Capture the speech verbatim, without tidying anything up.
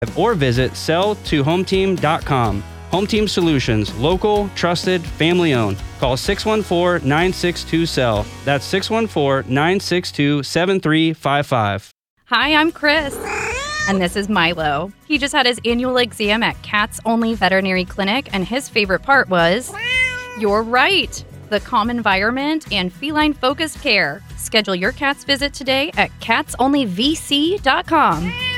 or visit sell to home team dot com. Home Team Solutions, local, trusted, family owned. Call six one four, nine six two, S E L L. That's six one four, nine six two, seven three five five. Hi, I'm Chris. And this is Milo. He just had his annual exam at Cats Only Veterinary Clinic, and his favorite part was, you're right, the calm environment and feline-focused care. Schedule your cat's visit today at cats only v c dot com.